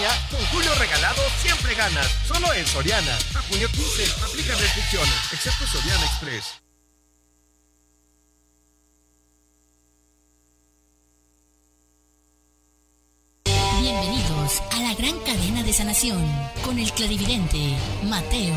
línea, con Julio Regalado siempre ganas. Solo en Soriana. A junio 15. Aplica restricciones, excepto Soriana Express. Bienvenidos a la gran cadena de sanación con el clarividente Mateo.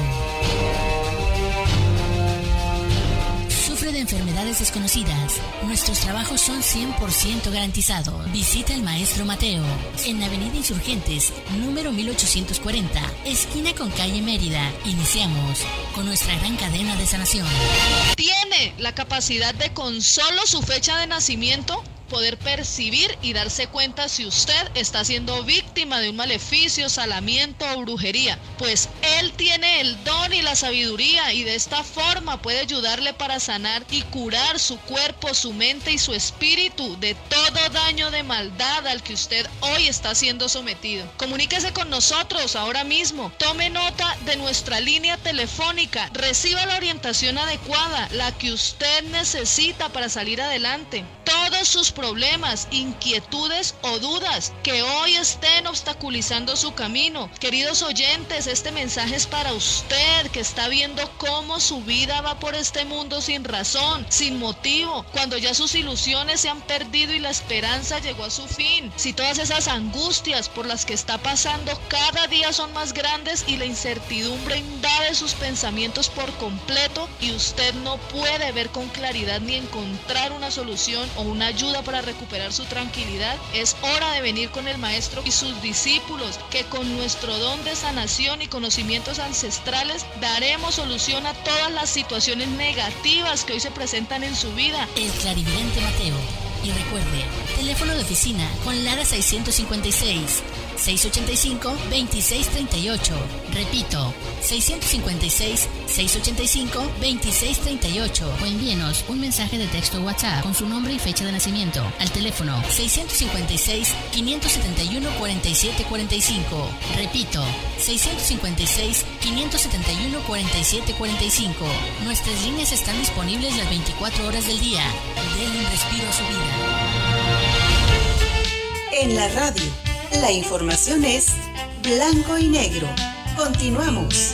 Sufre de enfermedades desconocidas. Nuestros trabajos son 100% garantizados. Visita al maestro Mateo en Avenida Insurgentes, número 1840, esquina con calle Mérida. Iniciamos con nuestra gran cadena de sanación. Tiene la capacidad de, con solo su fecha de nacimiento, poder percibir y darse cuenta si usted está siendo víctima de un maleficio, salamiento o brujería, pues él tiene el don y la sabiduría, y de esta forma puede ayudarle para sanar y curar su cuerpo, su mente y su espíritu de todo daño de maldad al que usted hoy está siendo sometido. Comuníquese con nosotros ahora mismo, tome nota de nuestra línea telefónica, reciba la orientación adecuada, la que usted necesita para salir adelante. Todos sus problemas, inquietudes o dudas que hoy estén obstaculizando su camino. Queridos oyentes, este mensaje es para usted que está viendo cómo su vida va por este mundo sin razón, sin motivo, cuando ya sus ilusiones se han perdido y la esperanza llegó a su fin. Si todas esas angustias por las que está pasando cada día son más grandes y la incertidumbre invade sus pensamientos por completo y usted no puede ver con claridad ni encontrar una solución o una ayuda para recuperar su tranquilidad, es hora de venir con el maestro y sus discípulos, que con nuestro don de sanación y conocimientos ancestrales daremos solución a todas las situaciones negativas que hoy se presentan en su vida. El clarividente Mateo. Y recuerde, teléfono de oficina con Lara 656 685-2638. Repito, 656-685-2638. O envíenos un mensaje de texto WhatsApp con su nombre y fecha de nacimiento al teléfono 656-571-4745. Repito, 656-571-4745. Nuestras líneas están disponibles las 24 horas del día. Denle un respiro a su vida. En la radio, la información es blanco y negro. Continuamos.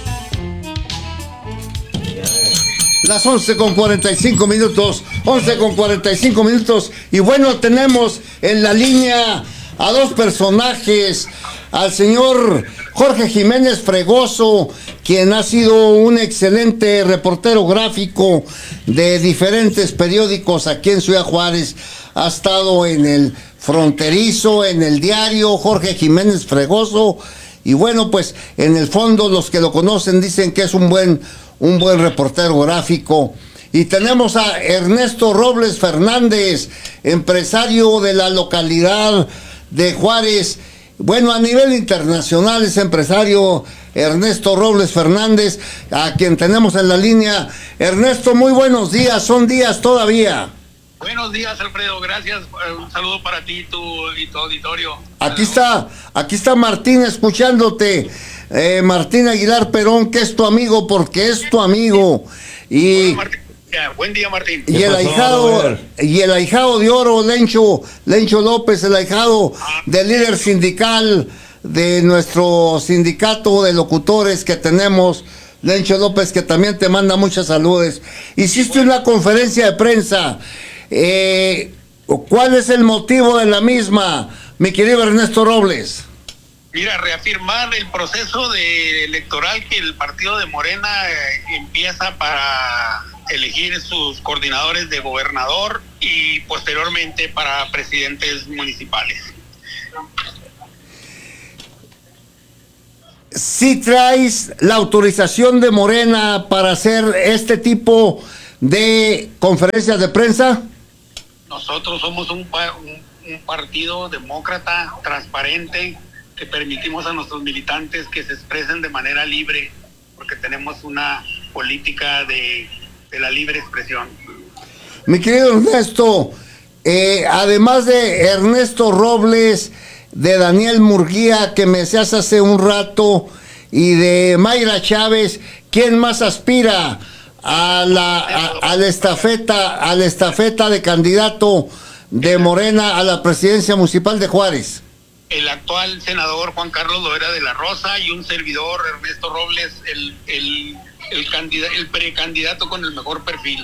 Las 11:45, 11:45, y bueno, tenemos en la línea a dos personajes, al señor Jorge Jiménez Fregoso, quien ha sido un excelente reportero gráfico de diferentes periódicos aquí en Ciudad Juárez, ha estado en el Fronterizo, en el Diario, Jorge Jiménez Fregoso, y bueno, pues en el fondo los que lo conocen dicen que es un buen reportero gráfico. Y tenemos a Ernesto Robles Fernández, empresario de la localidad de Juárez. Bueno, a nivel internacional es empresario Ernesto Robles Fernández, a quien tenemos en la línea. Ernesto, muy buenos días, son días todavía. Buenos días, Alfredo, gracias. Un saludo para ti y tu auditorio. Aquí está Martín escuchándote. Martín Aguilar Perón, que es tu amigo, porque es tu amigo. Y Hola, Martín. Buen día, Martín. Y el ahijado de oro, Lencho López, el ahijado del líder sindical de nuestro sindicato de locutores que tenemos, Lencho López, que también te manda muchas saludos. Hiciste una conferencia de prensa. ¿Cuál es el motivo de la misma, mi querido Ernesto Robles? Mira, reafirmar el proceso electoral que el partido de Morena empieza para elegir sus coordinadores de gobernador y posteriormente para presidentes municipales. ¿Sí traes la autorización de Morena para hacer este tipo de conferencias de prensa? Nosotros somos un partido demócrata, transparente, que permitimos a nuestros militantes que se expresen de manera libre, porque tenemos una política de la libre expresión. Mi querido Ernesto, además de Ernesto Robles, de Daniel Murguía, que me decías hace un rato, y de Mayra Chávez, ¿quién más aspira a la estafeta de candidato de Morena a la presidencia municipal de Juárez? el actual senador Juan Carlos Loera de la Rosa y un servidor, Ernesto Robles, el precandidato con el mejor perfil.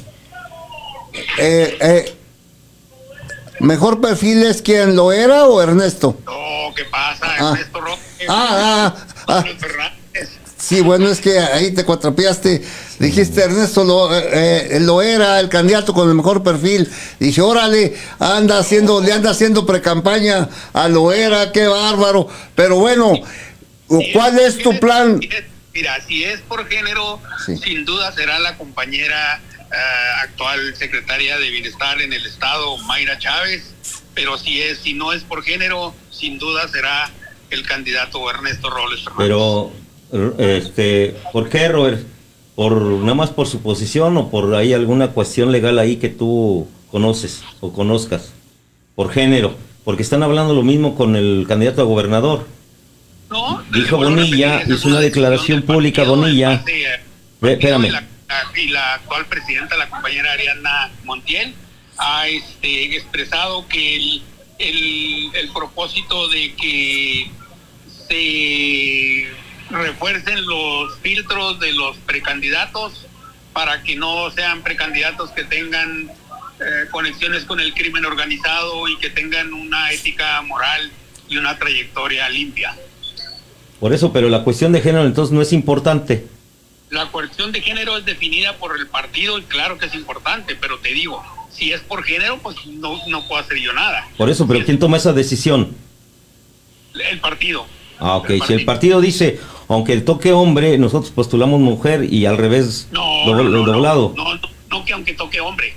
¿Mejor perfil es quién, Loera o Ernesto? No, ¿qué pasa? Ernesto Robles. Fernández. Sí, bueno, es que ahí te cuatrapeaste. Dijiste Ernesto Loera, el candidato con el mejor perfil. Dije, órale, le anda haciendo precampaña a Loera, qué bárbaro. Pero bueno, ¿cuál es tu plan? Mira, si es por género, sí, sin duda será la compañera actual secretaria de Bienestar en el estado, Mayra Chávez. Pero si no es por género, sin duda será el candidato Ernesto Robles Fernández. Pero ¿por qué, Robert? ¿Nada más por su posición o por ahí alguna cuestión legal ahí que tú conoces o conozcas? Por género, porque están hablando lo mismo con el candidato a gobernador. No, dijo Bonilla, hizo una declaración pública, Bonilla. Espérame. Y la actual presidenta, la compañera Ariadna Montiel, ha expresado que el propósito de que se refuercen los filtros de los precandidatos para que no sean precandidatos que tengan conexiones con el crimen organizado y que tengan una ética moral y una trayectoria limpia. Por eso, pero la cuestión de género entonces no es importante. La cuestión de género es definida por el partido y claro que es importante, pero te digo, si es por género, pues no puedo hacer yo nada. Por eso, pero ¿quién toma esa decisión? El partido. Ah, ok. Si el partido dice, aunque toque hombre, nosotros postulamos mujer y al revés, doblado. No que aunque toque hombre.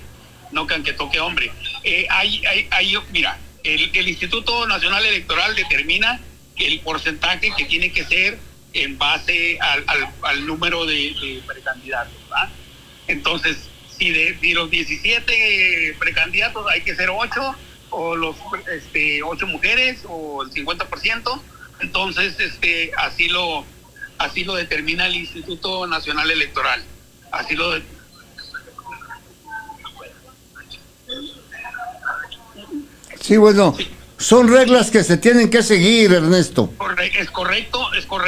Mira, el Instituto Nacional Electoral determina que el porcentaje que tiene que ser en base al número de precandidatos, ¿verdad? Entonces, si de los 17 precandidatos hay que ser 8, o los 8 mujeres, o el 50%, entonces así lo determina el Instituto Nacional Electoral. Sí, bueno, sí. Son reglas que se tienen que seguir, Ernesto. Es correcto.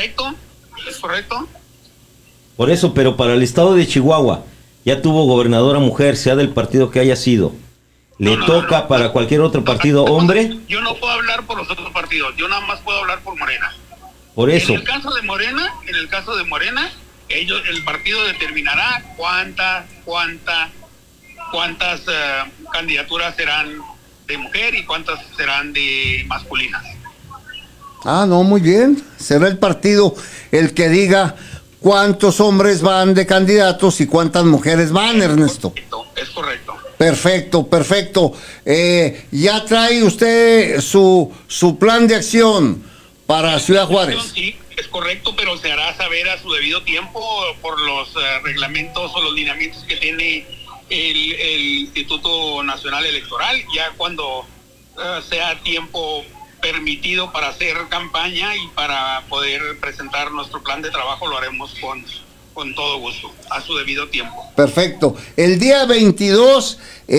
Por eso, pero para el estado de Chihuahua, ya tuvo gobernadora mujer, sea del partido que haya sido. ¿Le toca para cualquier otro partido hombre? Yo no puedo hablar por los otros partidos, yo nada más puedo hablar por Morena. Por eso. En el caso de Morena, el partido determinará cuántas candidaturas serán de mujer y cuántas serán de masculinas. Ah, no, muy bien. Será el partido el que diga cuántos hombres van de candidatos y cuántas mujeres van, Ernesto. Es correcto. Perfecto. ¿Ya trae usted su plan de acción para Ciudad Juárez? Sí, es correcto, pero se hará saber a su debido tiempo por los reglamentos o los lineamientos que tiene el Instituto Nacional Electoral, ya cuando sea tiempo permitido para hacer campaña y para poder presentar nuestro plan de trabajo, lo haremos con todo gusto, a su debido tiempo. Perfecto. El día 22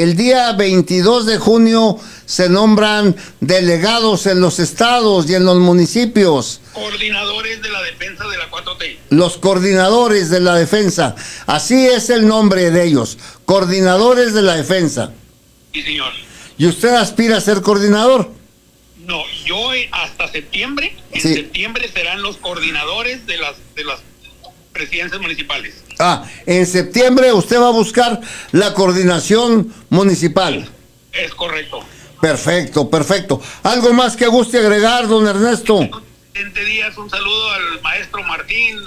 de junio se nombran delegados en los estados y en los municipios. Coordinadores de la defensa de la 4T. Los coordinadores de la defensa. Así es el nombre de ellos. Coordinadores de la defensa. Sí, señor. ¿Y usted aspira a ser coordinador? No, yo hasta septiembre. En septiembre serán los coordinadores de las presidencias municipales. En septiembre usted va a buscar la coordinación municipal. Es correcto. Perfecto. ¿Algo más que guste agregar, don Ernesto? Díaz, un saludo al maestro Martín,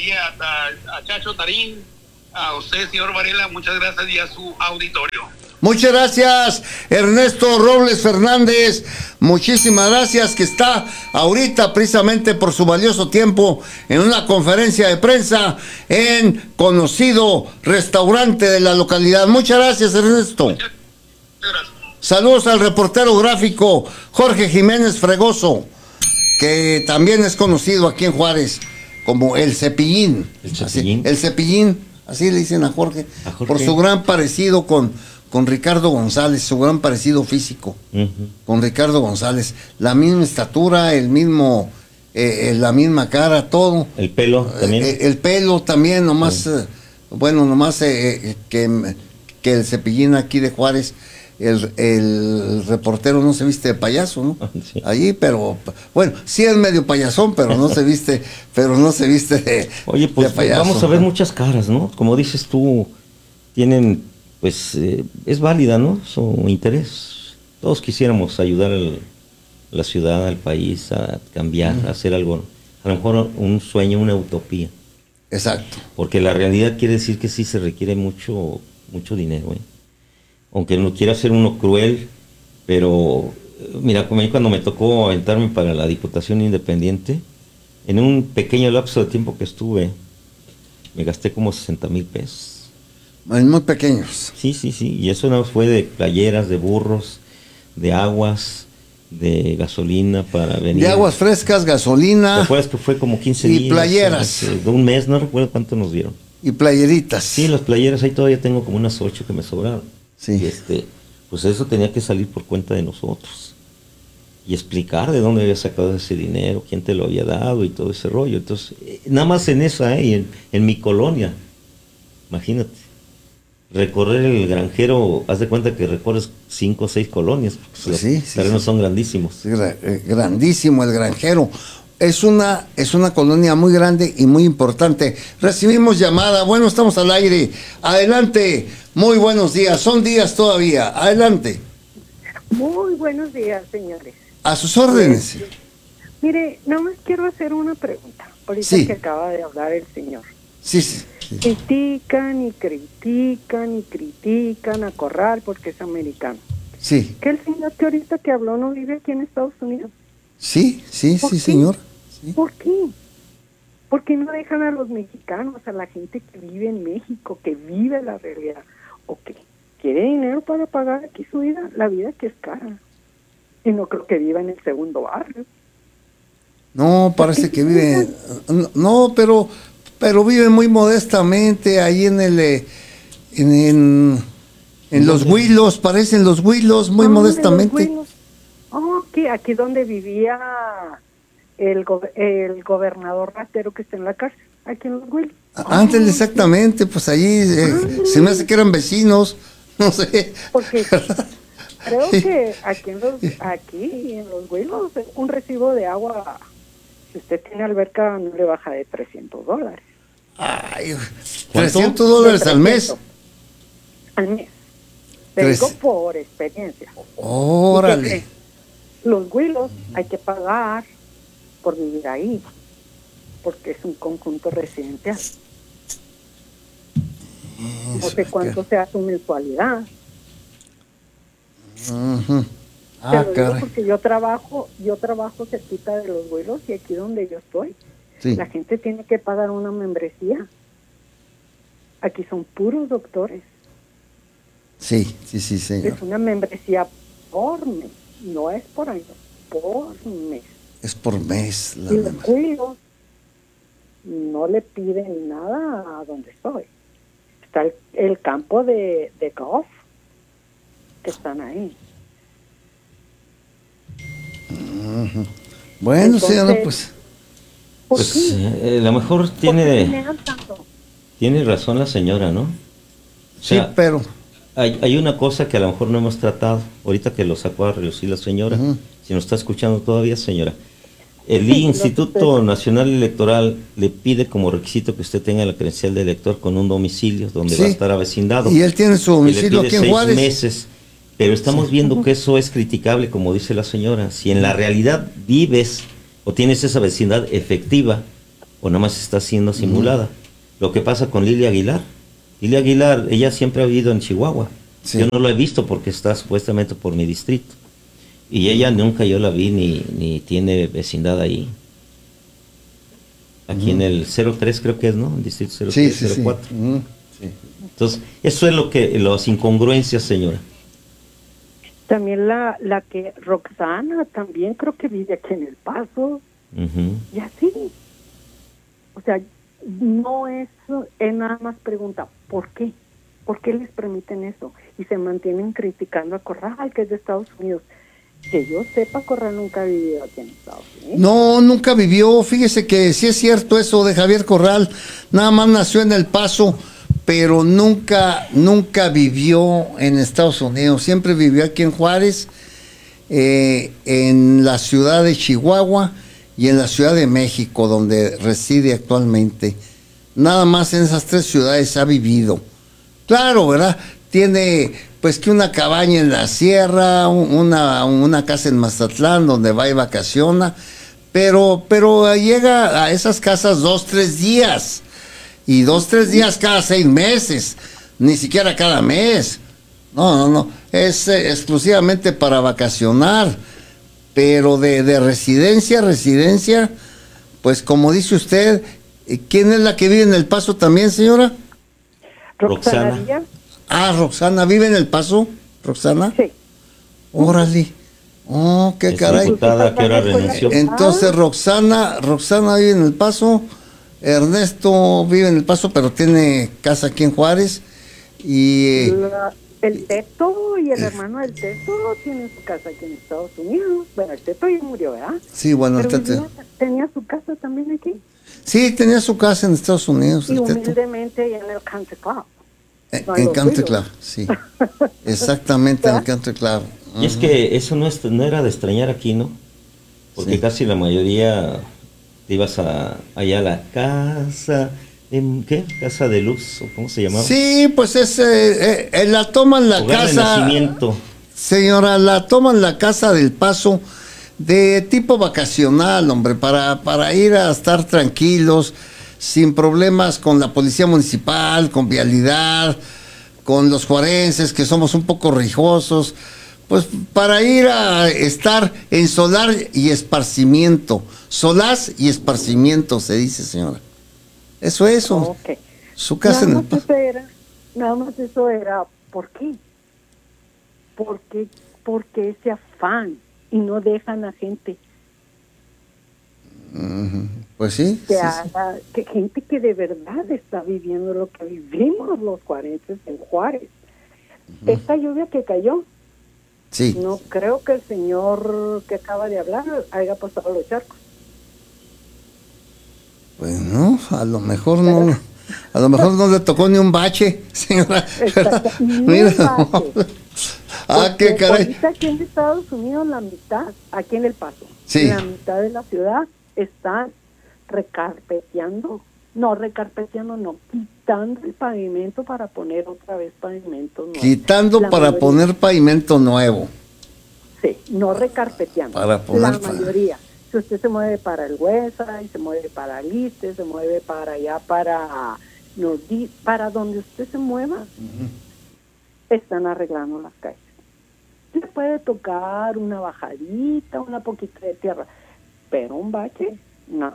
a Chacho Tarín, a usted, señor Varela, muchas gracias, y a su auditorio. Muchas gracias, Ernesto Robles Fernández. Muchísimas gracias, que está ahorita precisamente por su valioso tiempo en una conferencia de prensa en conocido restaurante de la localidad. Muchas gracias, Ernesto. Muchas gracias. Saludos al reportero gráfico Jorge Jiménez Fregoso, que también es conocido aquí en Juárez como el Cepillín. El Cepillín. El Cepillín, así le dicen a Jorge, por su gran parecido con con Ricardo González, su gran parecido físico, con Ricardo González, la misma estatura, el mismo, la misma cara, todo. El pelo también. El pelo también, nomás, nomás que el Cepillín aquí de Juárez, el reportero no se viste de payaso, ¿no? Sí. Allí, pero bueno, sí es medio payasón, pero no se viste, Oye, pues de payaso. vamos a ver muchas caras, ¿no? Como dices tú, tienen, pues, es válida, ¿no? Su interés. Todos quisiéramos ayudar a la ciudad, al país, a cambiar, a hacer algo, a lo mejor un sueño, una utopía. Exacto. Porque la realidad quiere decir que sí se requiere mucho dinero, ¿eh? Aunque no quiera ser uno cruel, pero mira, como cuando me tocó aventarme para la Diputación Independiente, en un pequeño lapso de tiempo que estuve, me gasté como 60,000 pesos. Muy pequeños. Sí, y eso no fue de playeras, de burros, de aguas, de gasolina para venir. De aguas frescas, gasolina. ¿Te acuerdas que fue como 15 días? Y playeras. De un mes, no recuerdo cuánto nos dieron. Y playeritas. Sí, las playeras, ahí todavía tengo como unas 8 que me sobraron. Sí. Y pues eso tenía que salir por cuenta de nosotros. Y explicar de dónde había sacado ese dinero, quién te lo había dado y todo ese rollo. Entonces, nada más en esa, en mi colonia, imagínate. Recorrer el Granjero, haz de cuenta que recorres 5 o 6 colonias. Pues los terrenos son grandísimos. Sí, grandísimo el Granjero. Es una colonia muy grande y muy importante. Recibimos llamada. Bueno, estamos al aire. Adelante. Muy buenos días. Son días todavía. Adelante. Muy buenos días, señores. A sus órdenes. Mire, nada más quiero hacer una pregunta. Ahorita que acaba de hablar el señor. Sí. Critican a Corral porque es americano. Sí. ¿Que el señor que ahorita que habló no vive aquí en Estados Unidos? Sí, señor. Sí. ¿Por qué? ¿Por qué no dejan a los mexicanos, a la gente que vive en México, que vive la realidad, o que quiere dinero para pagar aquí su vida, la vida que es cara? Y no creo que viva en el segundo barrio. No, parece que vive... No, pero vive muy modestamente ahí en los Huilos, parecen los Huilos, muy modestamente. Aquí donde vivía el gobernador ratero que está en la cárcel, aquí en los Huilos. Antes, exactamente, pues allí se me hace que eran vecinos, no sé. Porque creo que aquí en los Huilos, un recibo de agua, si usted tiene alberca, no le baja de $300. Ay, $300 al mes. Al mes. Te digo por experiencia. Órale. Los Huilos hay que pagar por vivir ahí, porque es un conjunto residencial. No sé cuánto sea su mensualidad. Caray. Porque yo trabajo cerquita de los Huilos y aquí donde yo estoy, la gente tiene que pagar una membresía. Aquí son puros doctores. Sí, señor. Es una membresía por mes, no es por año, por mes. Es por mes. Y los Huilos no le piden nada a donde estoy. Está el campo de golf que están ahí. Bueno, señora, pues a lo mejor tiene razón la señora, ¿no? O sea, sí, pero hay una cosa que a lo mejor no hemos tratado, ahorita que lo sacó a relucir la señora, si nos está escuchando todavía, señora. El Instituto Nacional Electoral le pide como requisito que usted tenga la credencial de elector con un domicilio donde va a estar avecindado. Y él tiene su domicilio aquí en Juárez. 6 meses, pero estamos viendo que eso es criticable, como dice la señora. Si en la realidad vives o tienes esa vecindad efectiva, o nada más está siendo simulada. Lo que pasa con Lilia Aguilar. Lilia Aguilar, ella siempre ha vivido en Chihuahua. Yo no lo he visto porque está supuestamente por mi distrito. Y ella nunca yo la vi ni tiene vecindad ahí. Aquí en el 03 creo que es, ¿no? En distrito 03, 04. Entonces, eso es las incongruencias, señora. También la que Roxana también creo que vive aquí en El Paso. Y así. O sea, no es nada más pregunta, ¿por qué? ¿Por qué les permiten eso? Y se mantienen criticando a Corral, que es de Estados Unidos. Que yo sepa, Corral nunca ha vivido aquí en Estados Unidos. No, nunca vivió. Fíjese que sí es cierto eso de Javier Corral. Nada más nació en El Paso, pero nunca vivió en Estados Unidos. Siempre vivió aquí en Juárez, en la ciudad de Chihuahua y en la Ciudad de México, donde reside actualmente. Nada más en esas 3 ciudades ha vivido. Claro, ¿verdad? Tiene pues que una cabaña en la sierra, una casa en Mazatlán donde va y vacaciona, pero llega a esas casas 2-3 días, y 2-3 días cada 6 meses, ni siquiera cada mes. No, es exclusivamente para vacacionar, pero de residencia, pues como dice usted, ¿quién es la que vive en El Paso también, señora? Roxana Díaz. Ah, Roxana, ¿vive en El Paso, Roxana? Sí. Órale. Oh, qué caray. Diputada que ahora renunció. Entonces Roxana vive en El Paso, Ernesto vive en El Paso, pero tiene casa aquí en Juárez. Y el Teto y el hermano del Teto tienen su casa aquí en Estados Unidos. Bueno, el Teto ya murió, ¿verdad? sí, bueno, Pero el Teto. tenía su casa también aquí. Sí, tenía su casa en Estados Unidos, Y el Teto. humildemente allá en el Country Club. En Country Club, sí. Exactamente, en el Country Club. Y es que eso no era de extrañar aquí, ¿no? Porque Sí. casi la mayoría te ibas allá a la casa, ¿qué? Casa de Luz, ¿o cómo se llamaba? Sí, pues la toman la Hogar de casa. nacimiento. Señora, la toman la casa del Paso de tipo vacacional, hombre, para ir a estar tranquilos, sin problemas con la policía municipal, con vialidad, con los juarenses, que somos un poco rijosos, pues para ir a estar en solar y esparcimiento. Solaz y esparcimiento, se dice, señora. Eso. Okay. Su casa en El Paso. Nada más eso era, ¿por qué? Porque ese afán y no dejan a gente Pues sí. que sí, haga, que gente que de verdad está viviendo lo que vivimos los juarenses en Juárez. Esta lluvia que cayó, sí. no creo que el señor que acaba de hablar haya pasado los charcos. Pues no, a lo mejor no le tocó ni un bache, señora. Exacto, ni un Mira, bache. qué caray. Ahorita aquí en Estados Unidos la mitad, aquí en El Paso, Sí. la mitad de la ciudad están recarpeteando, quitando el pavimento para poner otra vez pavimento nuevo. Quitando La para mayoría. poner pavimento nuevo. Sí, no recarpeteando. Para poner la mayoría. Si usted se mueve para el Huesa y se mueve para el Iste, se mueve para allá, para donde usted se mueva, están arreglando las calles. Le puede tocar una bajadita, una poquita de tierra, pero un bache, no.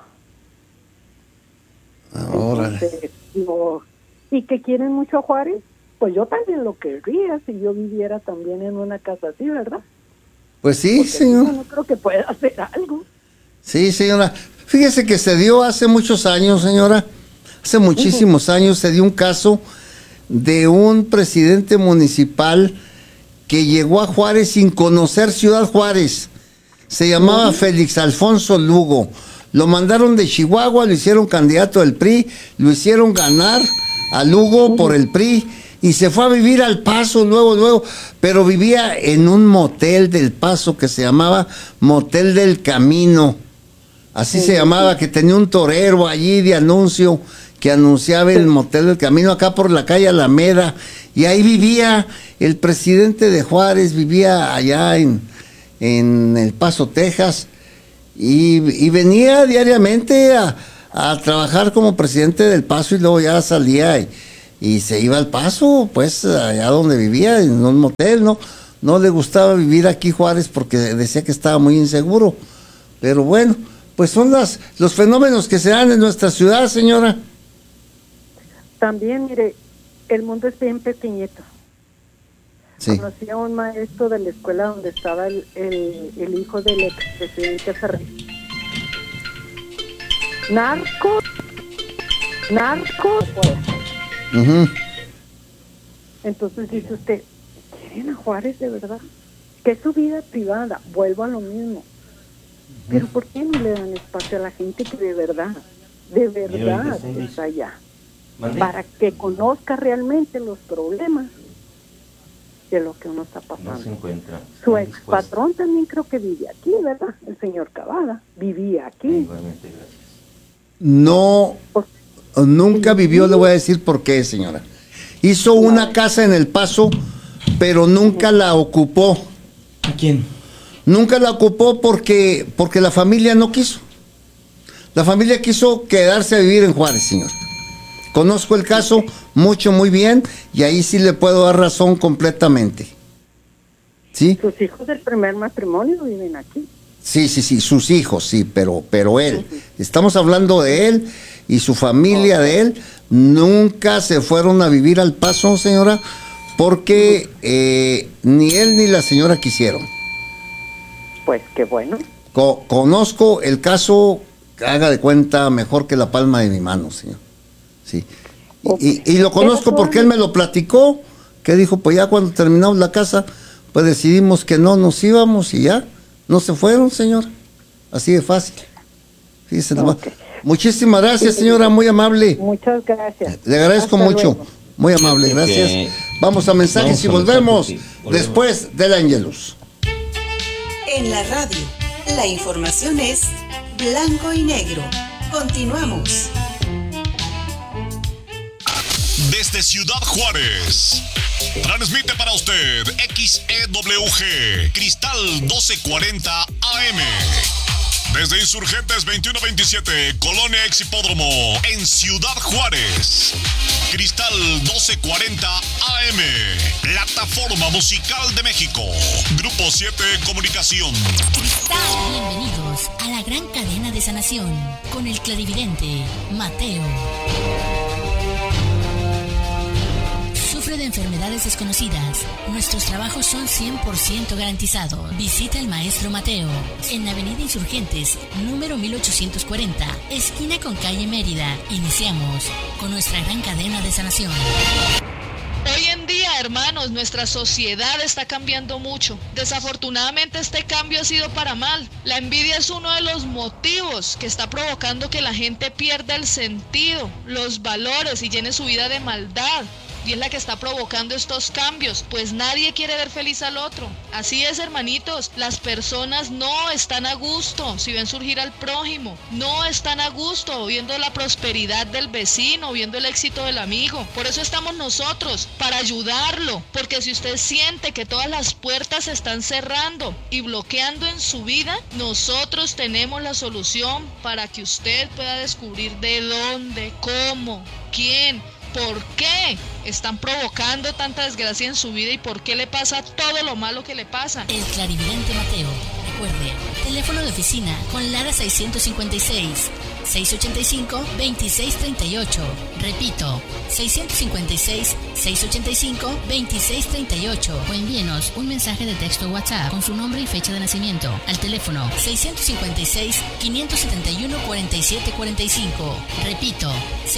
Órale. Entonces, ¿y que quieren mucho a Juárez? Pues yo también lo querría si yo viviera también en una casa así, ¿verdad? Pues sí, Porque señor. no creo que pueda hacer algo. Sí, señora. Fíjese que se dio hace muchos años, señora. Hace muchísimos años se dio un caso de un presidente municipal que llegó a Juárez sin conocer Ciudad Juárez. Se llamaba Félix Alfonso Lugo. Lo mandaron de Chihuahua, lo hicieron candidato del PRI, lo hicieron ganar a Lugo por el PRI y se fue a vivir al Paso luego, pero vivía en un motel del Paso que se llamaba Motel del Camino. Así se llamaba, que tenía un torero allí de anuncio que anunciaba el Motel del Camino acá por la calle Alameda, y ahí vivía el presidente de Juárez, vivía allá en El Paso, Texas, y venía diariamente a trabajar como presidente del Paso y luego ya salía y se iba al Paso, pues allá donde vivía, en un motel. No le gustaba vivir aquí Juárez porque decía que estaba muy inseguro, pero bueno, pues son los fenómenos que se dan en nuestra ciudad, señora. También, mire, el mundo es bien pequeñito. Sí. Conocí a un maestro de la escuela donde estaba el hijo del expresidente Ferrer. Narcos, pues. Entonces dice usted, ¿quieren a Juárez de verdad? Que es su vida privada, vuelvo a lo mismo. Pero ¿por qué no le dan espacio a la gente que de verdad está allá? ¿Mande? Para que conozca realmente los problemas de lo que uno está No pasando. se encuentra. Su ex patrón también creo que vive aquí, ¿verdad? El señor Cavada vivía aquí. Igualmente, gracias. No, Por- nunca Sí. vivió, le voy a decir por qué, señora. Hizo una casa en El Paso, pero nunca la ocupó. ¿A quién? Nunca la ocupó porque la familia no quiso. La familia quiso quedarse a vivir en Juárez, señor. Conozco el caso muy bien, y ahí sí le puedo dar razón completamente. ¿Sí? Sus hijos del primer matrimonio viven aquí. Sí, sus hijos, sí, pero él. Estamos hablando de él y su familia de él. Nunca se fueron a vivir al Paso, señora, porque ni él ni la señora quisieron. Pues qué bueno. Conozco el caso, haga de cuenta, mejor que la palma de mi mano, señor. Sí. Y lo conozco porque él me lo platicó, que dijo, pues ya cuando terminamos la casa, pues decidimos que no nos íbamos y ya, no se fueron, señor. Así de fácil. Fíjese nomás. Ok. Muchísimas gracias, señora, muy amable. Muchas gracias. Le agradezco Hasta mucho. luego. Muy amable, gracias. Ok. Vamos a mensajes y Vamos a volvemos mensajes, sí, volvemos. después del Ángelus. En la radio, la información es blanco y negro. Continuamos. Desde Ciudad Juárez, transmite para usted XEWG Cristal 1240 AM. Desde Insurgentes 2127, Colonia Ex Hipódromo, en Ciudad Juárez. Cristal 1240 AM, Plataforma Musical de México. Grupo 7 Comunicación. Bienvenidos a la gran cadena de sanación con el clarividente Mateo. Sufre de enfermedades desconocidas. Nuestros trabajos son 100% garantizados. Visita al maestro Mateo en Avenida Insurgentes, número 1840, esquina con calle Mérida. Iniciamos con nuestra gran cadena de sanación. Hoy en día, hermanos, nuestra sociedad está cambiando mucho. Desafortunadamente, este cambio ha sido para mal. La envidia es uno de los motivos que está provocando que la gente pierda el sentido, los valores y llene su vida de maldad. Y es la que está provocando estos cambios, pues nadie quiere ver feliz al otro. Así es, hermanitos, las personas no están a gusto si ven surgir al prójimo, no están a gusto viendo la prosperidad del vecino, viendo el éxito del amigo. Por eso estamos nosotros, para ayudarlo, porque si usted siente que todas las puertas se están cerrando y bloqueando en su vida, nosotros tenemos la solución para que usted pueda descubrir de dónde, cómo, quién, por qué están provocando tanta desgracia en su vida y por qué le pasa todo lo malo que le pasa. El clarividente Mateo. Recuerde, teléfono de oficina con Lara 656 685-2638. Repito, 656-685-2638. O envíenos un mensaje de texto WhatsApp con su nombre y fecha de nacimiento al teléfono 656-571-4745. Repito,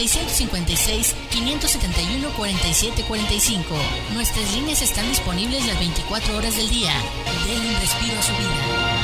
656-571-4745. Nuestras líneas están disponibles las 24 horas del día. Denle un respiro a su vida.